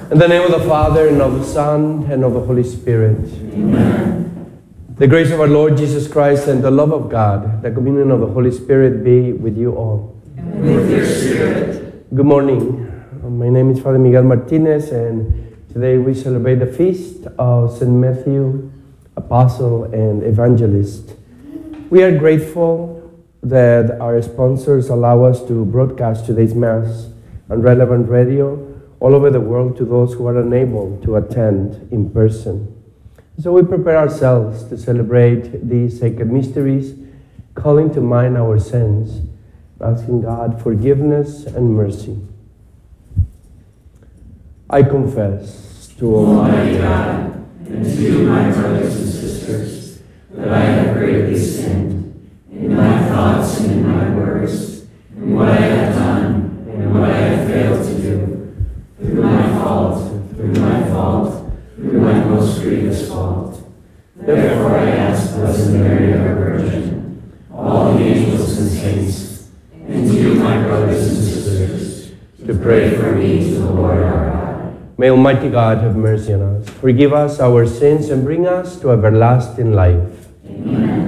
In the name of the Father, and of the Son, and of the Holy Spirit. Amen. The grace of our Lord Jesus Christ and the love of God, the communion of the Holy Spirit be with you all. And with your spirit. Good morning. My name is Father Miguel Martinez, and today we celebrate the feast of St. Matthew, Apostle and Evangelist. We are grateful that our sponsors allow us to broadcast today's Mass on Relevant Radio all over the world to those who are unable to attend in person. So we prepare ourselves to celebrate these sacred mysteries, calling to mind our sins, asking God forgiveness and mercy. I confess to Almighty God, and to you, my brothers and sisters, that I have greatly sinned in my thoughts and in my words, in what I have done and what I have failed to do, through my fault, through my most grievous fault. Therefore I ask Blessed Mary, our Virgin, all the angels and saints, and you, my brothers and sisters, to pray for me to the Lord our God. May Almighty God have mercy on us, forgive us our sins, and bring us to everlasting life. Amen.